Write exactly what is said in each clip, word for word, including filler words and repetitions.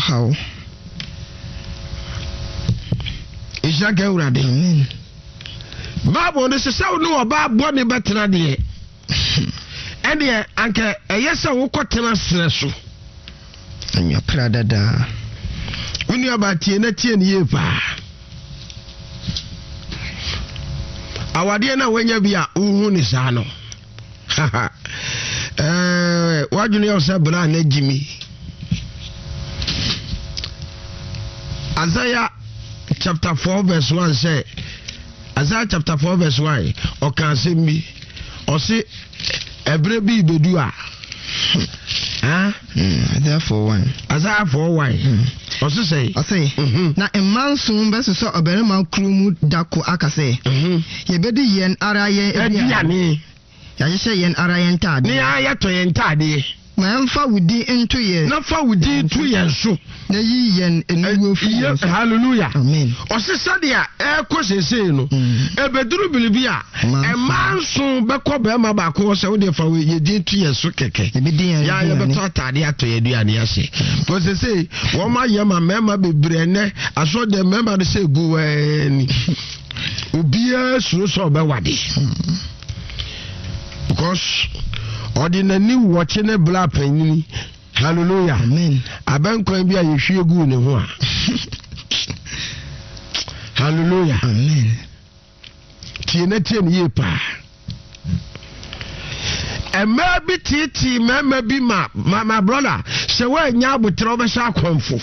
how Ishaka urade. Amen. Bible no say no oba boni betena de. And ye anke eyesa wo kotena sere so. Anya prada da. Wini abatie na tie ne ye pa. Awade na wanya bia uhu ni sa no. Eh wadwene yo se bra na jimi. Isaiah chapter four verse one say Isaiah chapter four verse one o kan se mi o se ebre bi bedu a ah Isaiah four one Isaiah four one o se say o say na emansun beso so oberema krumu dako aka say ye bedi yen ara yen aduane ya ye yen ara yen tade ni ayato yen tade ma mfa wudi into ye na fa wudi to yen so na yi yen enuwo fi hallelujah amen o se sadia e ko sese no e beduru bilibi a e manso be ko be ma ba ko se wo de fa we ye din to yen so keke ya ye be to tade ato ye duane ya se ko sese wo ma ye ma mema bebre ne aso de member de se gu ani obia suro so be wade because ordinary watching a black penny. Hallelujah. Amen. Abankwan bi a yehwie gu ne ho a. Hallelujah. Amen. Tiene tiene ye pa. Ema bi titi mama bi ma my brother se we nya abotre obesha akonfo.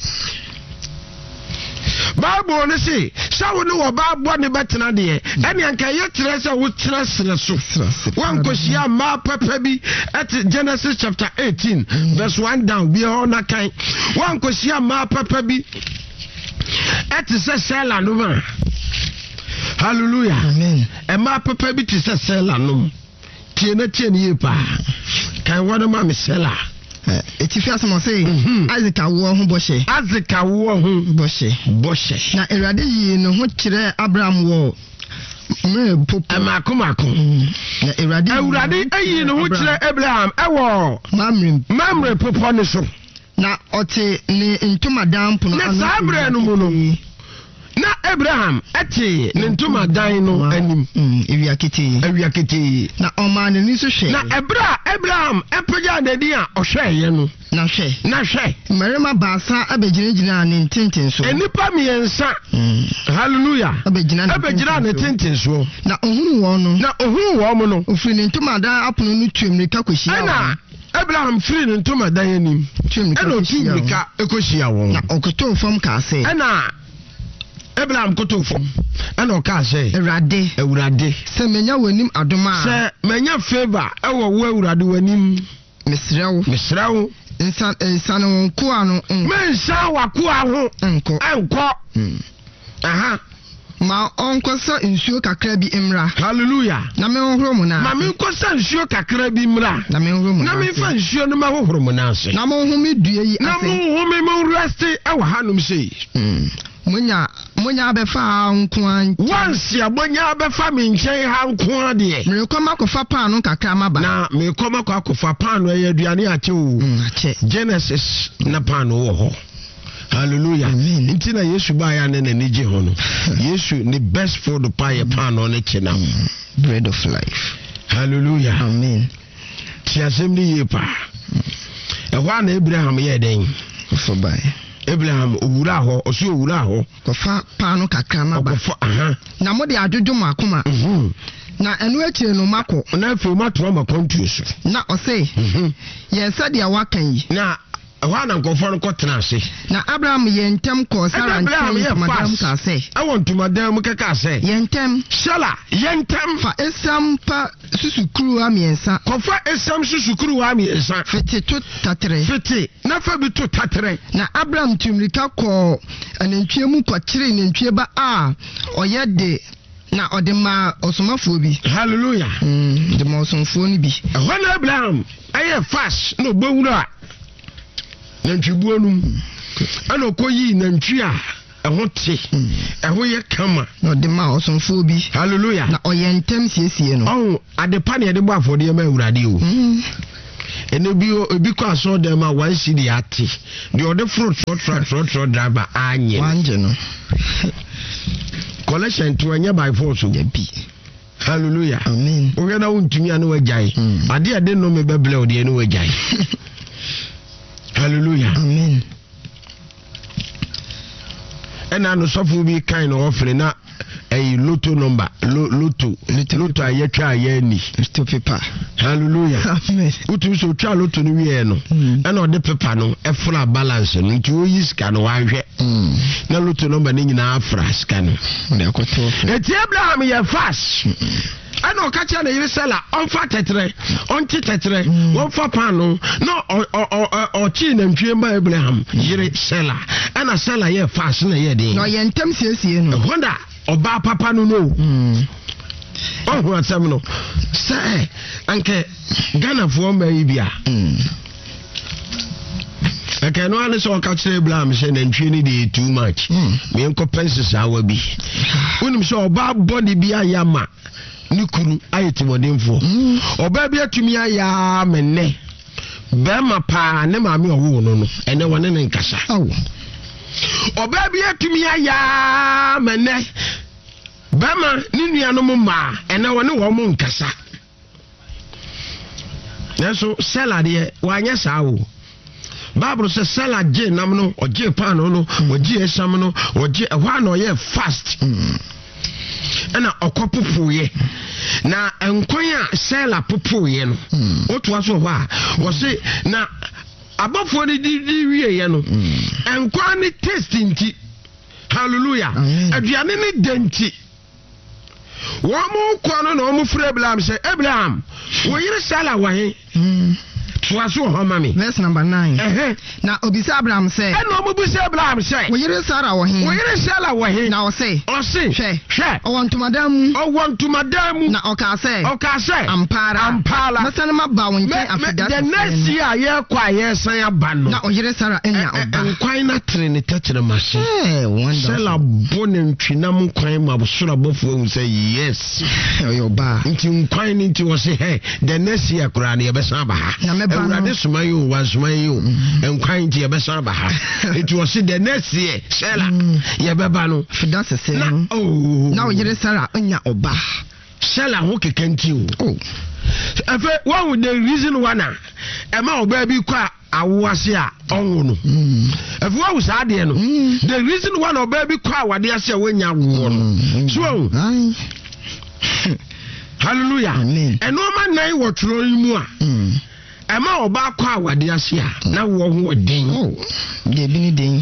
Bible ne say sawo ne wo ba bo ne betena de ene anka ye tere se wo tere sere so wan kosia ma papa bi at Genesis chapter eighteen verse one down bi ho na kan wan kosia ma papa bi at se sela no ma hallelujah amen e ma papa bi ti se sela no tie na tie ne ye pa kan wona ma me sela etifi asemo say Isaac awo ho boshe Isaac awo ho boshe boshe na Erade yi no ho kire Abraham wo me popo amakomako na Erade Erade ayi no ho kire Abraham ewo mamre mamre popo ne so na ote ne ntomadan pono na sabre no mu no na Abraham ati ne ntuma dan no anim ewia kete ewia kete na oma ne ni so hwe na ebra Abraham epeja na di a ohweye no na hwe na hwe marima baasa abegyinagina ne ntintin so enipa miensa hallelujah abegyina abegyina ne tintin so na ohunu wo no na ohunu wo mo no ofiri ne ntuma dan apono no twemrika kohyia na Abraham free ne ntuma dan anim twemrika ekohyia wo na okoto fam ka se na Abraham kotofo ana o ka say Erade Ewurade se menya wanim adoma se menya favor ewo wo Ewurade wanim mesrewo mesrewo insan insan wonko ano mensa wako aho enko enko aha ma onko sa nsuo kakra bi imra hallelujah na me hohoro mu na ma me nko sa nsuo kakra bi imra na me hohoro mu na me fa nsuo no ma hohoro mu na ase na mo hu me due yi ase na mo hu me mo rest ewa hanum sei munya munya befa nko an once abonya befa me nchen ha nko ade me koma kofa pan no kakra maba na me koma kwa kofa pan no ye aduane ache o ache Genesis na pan wo ho hallelujah nti na Yesu ba ya ne ne je ho no Yesu the best food pie pan no ne chena bread of life hallelujah amen ti asem ye pa e wa na Abraham ye den for by Abraham owura ho oso owura ho kofa pano kakra maba kofa aha na mo de adwodwo makoma mhm na enu akire no mako na afi mato ma kontuso na ose mhm ye sade a wakan yi na wa na nkofo no kotena ase na Abraham ye ntem ko Sarah ntem madam ka se I want to madam keka se ye ntem shala ye ntem fa esam pa susukuru amiensa kofa esam susukuru amiensa fiti to tatre fiti na fa bi to tatre na Abraham tumrika ko anentwie mu kwakire nentwie ba a oye de na odema osomafo bi hallelujah mm de ma osomfo ni bi when Abraham aye fast no gbowura nantwibu anum ana okoyi nantwi a eho te eho ye kama na odema osomfo bi hallelujah na oye ntem siesie no oh adepa ne de bo afode ma Ewurade o ene bi obi kwa so dem a one C D ati the other fruit fruit fruit fruit fruit driver anye wanje no collection to anya by force o bi hallelujah amen o gana untumi anu wajai ade ade no me beble o de anu wajai hallelujah amen ena no sofu bi kind of offering na a lotto number lotto lotto ayetwa ayani lotto paper hallelujah amen utu so twa lotto no wie no ena ode paper no e full balance no nti o yi sika no wahwe na lotto number ni nyina afra sika no de akoto eti Abraham ye fast ana o kacha na yiri sela on fa tetre on ti tetre won fa pan no no o chi na ntwe ma Abraham yiri sela ana sela ye fast na ye de no ye ntem siesie no wonder oba papa no no oh who asem no say anke Ghana fo ma yibia aka no ane so kacha Abraham say na ntwe ni dey too much me enko penses awa bi unim so oba body bi ayama nikuru ayeti modemfo oba bi atumi aya menne bema pa ne maame owo no no ene wone ne nkasa awo oba bi atumi aya menne bema ni nuanom ma ene wone wo mo nkasa neso sela de wanya sawo Bible says sela je nam no oje pan no oje esam no oje ehwa na oye fast ena okopopoye na enkwan a sela popoye no oto aso ho a wo se na abafo ni di wiye no enkwan ni taste nti hallelujah aduane ni denti wo mo kwa no na wo mo fura Abraham say Abraham wo yire sela wa he Twaso ho mami. Verse number nine. Eh. Na obisa Abraham say. E no mo bisa Abraham say. Wo yire Sara wo he. Wo yire Sara wo he. Na o say. O say. Hwe. Hwe. O want to madam. O want to madam. Na o ka say. O ka say. Ampara. Ampara. Masana ma ba won chen afida. The next year ye kwa ye san aba no. Na o yire Sara enya oba. Nkwan na tere ne tachere machine. Eh, wonderful. Sela bonen twinam nkwan ma bosora bofo hu say yes. Yo ba. Nti nkwan ni nti wo say hey, the next year kura ne ye besan aba ha. Na me ba no. You was my you and quite your best. It was the next year, Sella. Yababano, that's the same. Oh, now you're Sarah on your oba. Sella, who can you? Oh, what would the reason one? Emma baby qua, I was here. Oh, no. If what was I there? The reason one of baby qua, what they say when you're one. So, hallelujah. And no man know what throwing more. Ema oba kwa awade ase a na wo ho den. Oh, de bi ni den.